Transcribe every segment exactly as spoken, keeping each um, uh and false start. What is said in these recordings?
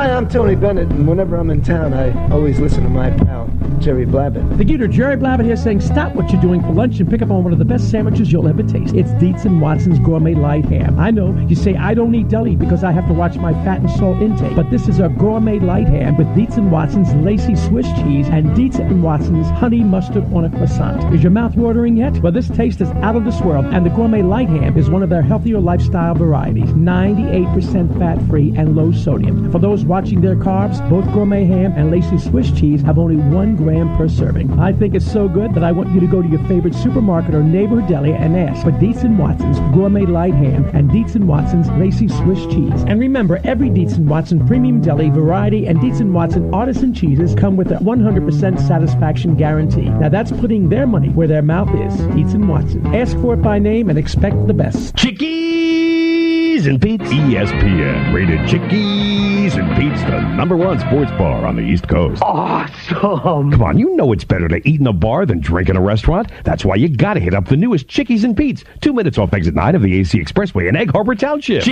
Hi, I'm Tony Bennett, and whenever I'm in town, I always listen to my pal, Jerry Blabbett. The Gator Jerry Blabbett here saying stop what you're doing for lunch and pick up on one of the best sandwiches you'll ever taste. It's Dietz and Watson's Gourmet Light Ham. I know, you say I don't eat deli because I have to watch my fat and salt intake, but this is a Gourmet Light Ham with Dietz and Watson's lacy Swiss cheese and Dietz and Watson's honey mustard on a croissant. Is your mouth watering yet? Well, this taste is out of this world, and the Gourmet Light Ham is one of their healthier lifestyle varieties, ninety-eight percent fat-free and low sodium. For those watching their carbs, both Gourmet Ham and lacy Swiss cheese have only one gram per serving. I think it's so good that I want you to go to your favorite supermarket or neighborhood deli and ask for Dietz and Watson's Gourmet Light Ham and Dietz and Watson's lacy Swiss cheese. And remember, every Dietz and Watson Premium Deli variety and Dietz and Watson artisan cheeses come with a one hundred percent satisfaction guarantee. Now that's putting their money where their mouth is. Dietz and Watson. Ask for it by name and expect the best. Chickies and Pete's. E S P N rated Chickies and Pete's the number one sports bar on the East Coast. Awesome! Come on, you know it's better to eat in a bar than drink in a restaurant. That's why you gotta hit up the newest Chickies and Pete's. Two minutes off exit nine of the A C Expressway in Egg Harbor Township.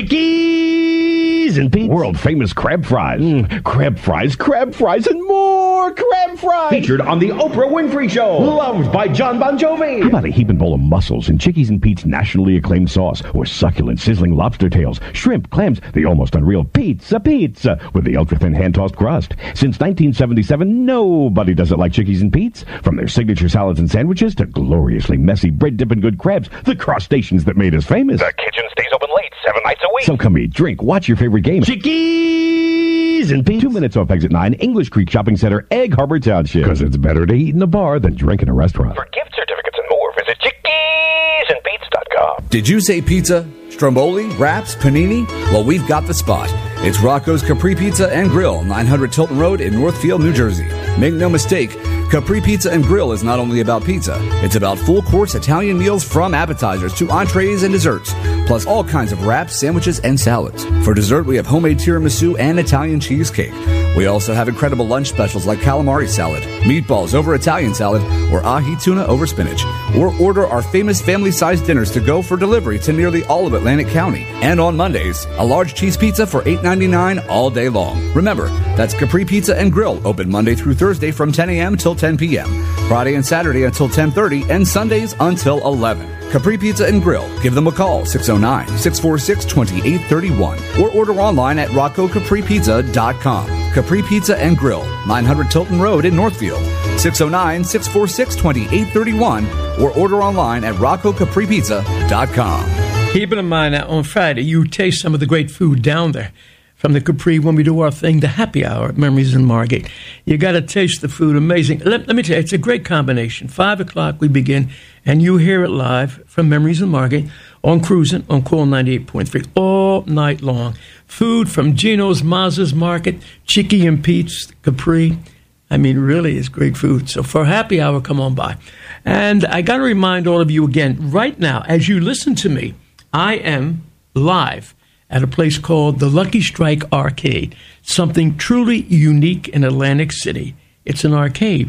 Chickies and Pete's. World famous crab fries. Mm, crab fries, crab fries, and more crab fries. Featured on the Oprah Winfrey Show. Loved by John Bon Jovi. How about a heaping bowl of mussels and Chickies and Pete's nationally acclaimed sauce, or succulent sizzling lobster tails, shrimp, clams, the almost unreal pizza pizza with the ultra-thin hand-tossed crust. Since nineteen seventy-seven, nobody does it like Chickies and Pete's. From their signature salads and sandwiches to gloriously messy bread-dipping good crabs, the crustaceans that made us famous. The kitchen stays open late, seven nights a week. So come eat, drink, watch your favorite game. Chickies and Pete's. Two minutes off exit nine, English Creek Shopping Center, Egg Harbor Township. Because it's better to eat in a bar than drink in a restaurant. For gift certificates and more, visit chickies and pete's dot com. Did you say pizza? Stromboli? Wraps? Panini? Well, we've got the spot. It's Rocco's Capri Pizza and Grill, nine hundred Tilton Road in Northfield, New Jersey. Make no mistake, Capri Pizza and Grill is not only about pizza. It's about full-course Italian meals from appetizers to entrees and desserts, plus all kinds of wraps, sandwiches, and salads. For dessert, we have homemade tiramisu and Italian cheesecake. We also have incredible lunch specials like calamari salad, meatballs over Italian salad, or ahi tuna over spinach. Or order our famous family-sized dinners to go for delivery to nearly all of Atlantic County. And on Mondays, a large cheese pizza for eight ninety-nine all day long. Remember, that's Capri Pizza and Grill, open Monday through Thursday from ten a.m. till ten p.m., Friday and Saturday until ten thirty, and Sundays until eleven. Capri Pizza and Grill. Give them a call, six oh nine, six four six, two eight three one, or order online at rocco capri pizza dot com. Capri Pizza and Grill, nine hundred Tilton Road in Northfield, six oh nine, six four six, two eight three one, or order online at rocco capri pizza dot com. Keep it in mind that on Friday, you taste some of the great food down there. From the Capri, when we do our thing, the happy hour at Memories in Margate. You got to taste the food. Amazing. Let, let me tell you, it's a great combination. Five o'clock we begin, and you hear it live from Memories in Margate on Cruising on Cool ninety-eight point three all night long. Food from Gino's, Maz's Market, Chickie and Pete's, Capri. I mean, really, it's great food. So for happy hour, come on by. And I got to remind all of you again, right now, as you listen to me, I am live at a place called the Lucky Strike Arcade, something truly unique in Atlantic City. It's an arcade,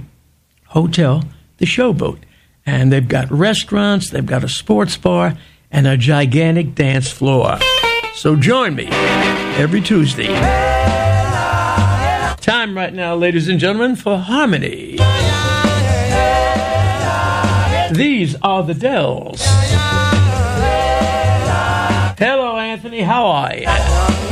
hotel, the Showboat. And they've got restaurants, they've got a sports bar, and a gigantic dance floor. So join me every Tuesday. Time right now, ladies and gentlemen, for Harmony. These are the Dells. Hello, Anthony. How are you?